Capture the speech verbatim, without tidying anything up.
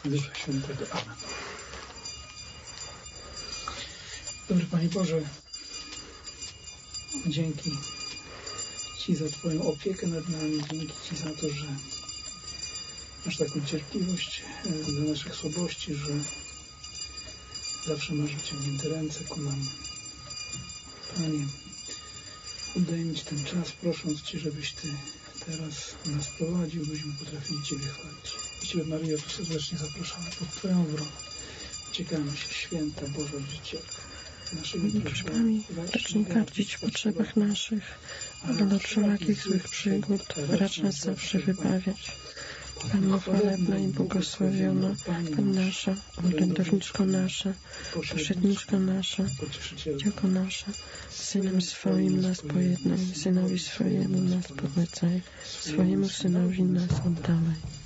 Ducha Świętego. Amen. Dobry Panie Boże, dzięki Ci za Twoją opiekę nad nami, dzięki Ci za to, że masz taką cierpliwość do naszych słabości, że zawsze masz wyciągnięte ręce ku nam. Panie, oddajmy Ci ten czas, prosząc Cię, żebyś Ty teraz nas prowadził, byśmy potrafili Ciebie chwalić. I Ciebie, Maryjo, tu serdecznie zapraszamy pod Twoją obronę. Uciekamy się, święta Boża Rodzicielka. Naszymi prośbami racz gardzić w potrzebach naszych, ale do wszelakich złych przygód racz nas zawsze wybawiać. Panno chwalebna i błogosławiona, Pan nasza, orędowniczko nasza, pośredniczko nasza, Dziecko nasze, Synem swoim nas pojednaj, Synowi swojemu nas podlecaj, swojemu Synowi nas oddalaj.